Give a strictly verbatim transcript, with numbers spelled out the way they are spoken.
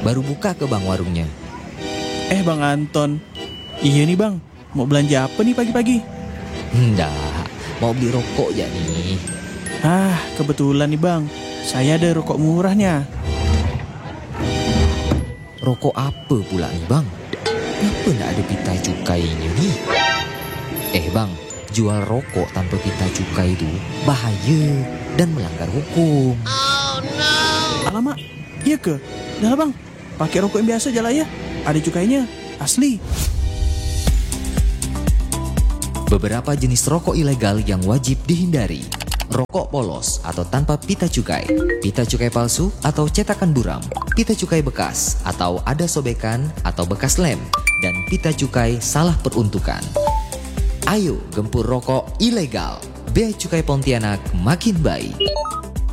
Baru buka ke bang warungnya. Eh Bang Anton, iya nih Bang, mau belanja apa nih pagi-pagi? Enggak, mau beli rokok ya nih. Ah, kebetulan nih Bang, saya ada rokok murahnya. Rokok apa pula nih bang? Kenapa nggak ada pita cukainya nih? Eh bang, jual rokok tanpa pita cukai itu bahaya dan melanggar hukum. Alamak, iya ke? Dah lah Bang, pakai rokok yang biasa aja lah ya. Ada cukainya, asli. Beberapa jenis rokok ilegal yang wajib dihindari. Rokok polos atau tanpa pita cukai, pita cukai palsu atau cetakan buram, pita cukai bekas atau ada sobekan atau bekas lem, dan pita cukai salah peruntukan. Ayo gempur rokok ilegal. Bea Cukai Pontianak makin baik.